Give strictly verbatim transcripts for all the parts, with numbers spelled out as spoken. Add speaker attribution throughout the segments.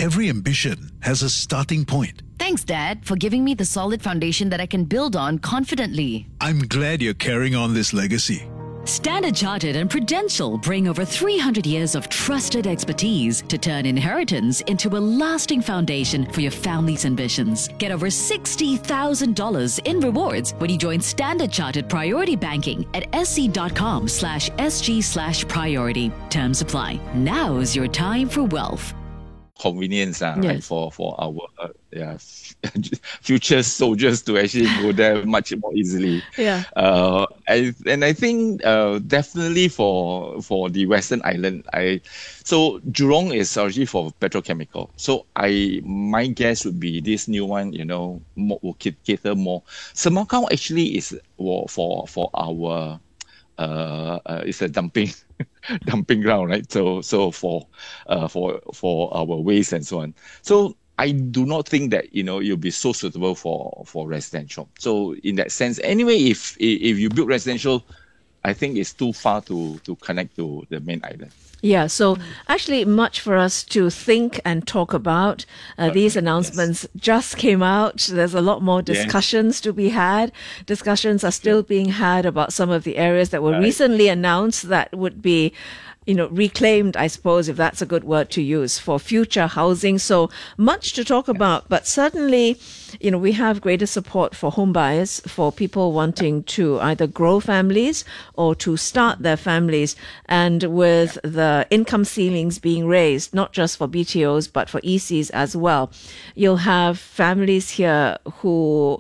Speaker 1: every ambition has a starting point.
Speaker 2: Thanks, Dad, for giving me the solid foundation that I can build on confidently.
Speaker 1: I'm glad you're carrying on this legacy.
Speaker 3: Standard Chartered and Prudential bring over three hundred years of trusted expertise to turn inheritance into a lasting foundation for your family's ambitions. Get over sixty thousand dollars in rewards when you join Standard Chartered Priority Banking at sc.com slash sg slash priority. Terms apply. Now's your time for wealth.
Speaker 4: Convenience uh,
Speaker 3: Yes.
Speaker 4: right, for, for our uh, yeah, future soldiers to actually go there much more easily.
Speaker 5: Yeah.
Speaker 4: Uh, I, and I think uh, definitely for for the Western Island, I so Jurong is actually for petrochemical. So I my guess would be this new one, you know, more, will cater more. Semakau actually is for for, for our uh, uh, it's a dumping dumping ground, right? So so for uh, for for our waste and so on. So I do not think that, you know, you'll be so suitable for for residential. So in that sense, anyway, if if you build residential, I think it's too far to to connect to the main island.
Speaker 5: Yeah, so actually much for us to think and talk about. Uh, these announcements yes. just came out. There's a lot more discussions yes. to be had. Discussions are still yeah. being had about some of the areas that were right. recently announced that would be, you know, reclaimed, I suppose, if that's a good word to use, for future housing. So much to talk yes. about, but certainly, you know, we have greater support for home buyers, for people wanting to either grow families or to start their families. And with the income ceilings being raised, not just for B T Os, but for E Cs as well, you'll have families here who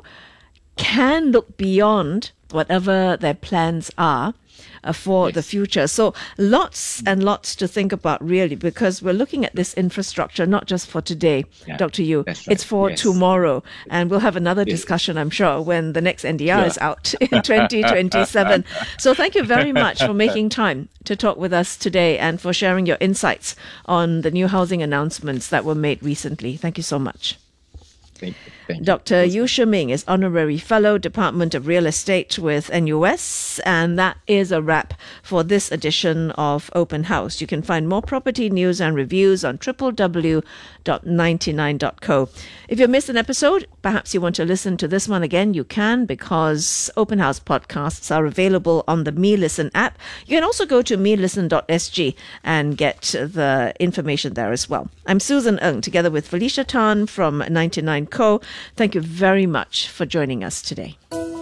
Speaker 5: can look beyond whatever their plans are Uh, for yes. the future. So lots and lots to think about, really, because we're looking at this infrastructure not just for today, yeah, Doctor Yu,
Speaker 4: right.
Speaker 5: it's for
Speaker 4: yes.
Speaker 5: tomorrow. And we'll have another
Speaker 4: yes.
Speaker 5: discussion, I'm sure, when the next N D R
Speaker 4: yeah.
Speaker 5: is out in twenty twenty-seven. So thank you very much for making time to talk with us today and for sharing your insights on the new housing announcements that were made recently. Thank you so much.
Speaker 4: Thank you. Thank you.
Speaker 5: Doctor Yu Shiming is Honorary Fellow, Department of Real Estate with N U S. And that is a wrap for this edition of Open House. You can find more property news and reviews on w w w dot ninety-nine dot co. If you missed an episode, perhaps you want to listen to this one again, you can, because Open House podcasts are available on the Me Listen app. You can also go to me listen dot s g and get the information there as well. I'm Susan Ng, together with Felicia Tan from ninety-nine co. Thank you very much for joining us today.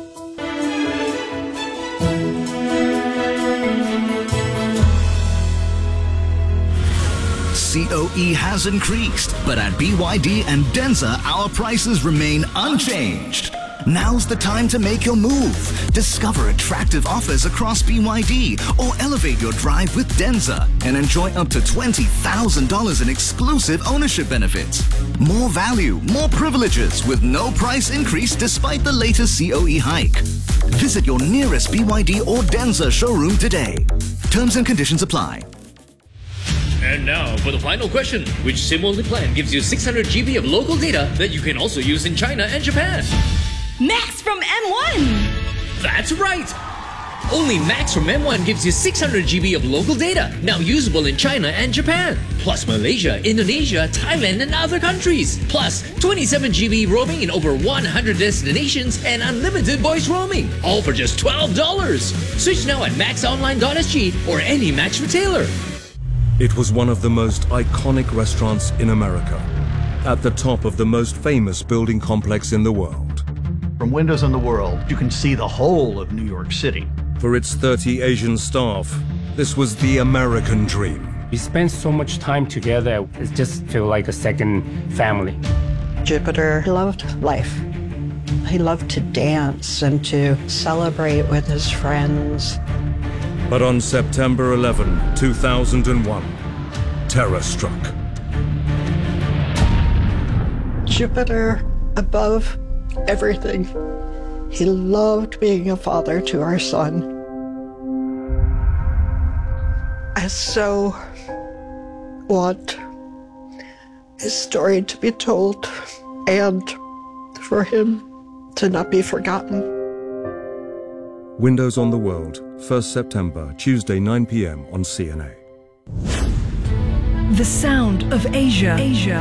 Speaker 6: C O E has increased, but at B Y D and Denza, our prices remain unchanged. Now's the time to make your move. Discover attractive offers across B Y D or elevate your drive with Denza and enjoy up to twenty thousand dollars in exclusive ownership benefits. More value, more privileges with no price increase despite the latest C O E hike. Visit your nearest B Y D or Denza showroom today. Terms and conditions apply.
Speaker 7: And now for the final question. Which SIM-only plan gives you six hundred gigabytes of local data that you can also use in China and Japan?
Speaker 8: Max from M one!
Speaker 7: That's right! Only Max from M one gives you six hundred gigabytes of local data, now usable in China and Japan. Plus Malaysia, Indonesia, Thailand and other countries. Plus twenty-seven gigabytes roaming in over one hundred destinations and unlimited voice roaming. All for just twelve dollars. Switch now at max online dot s g or any Max retailer.
Speaker 9: It was one of the most iconic restaurants in America, at the top of the most famous building complex in the world.
Speaker 10: From windows on the world, you can see the whole of New York City.
Speaker 9: For its thirty Asian staff, this was the American dream.
Speaker 11: We spent so much time together, it just felt like a second family.
Speaker 12: Jupiter loved life. He loved to dance and to celebrate with his friends.
Speaker 9: But on September eleventh, two thousand one, terror struck.
Speaker 12: Jupiter above everything. He loved being a father to our son. I so want his story to be told and for him to not be forgotten.
Speaker 9: Windows on the World, first September, Tuesday, nine p.m. on C N A.
Speaker 8: The sound of Asia. Asia.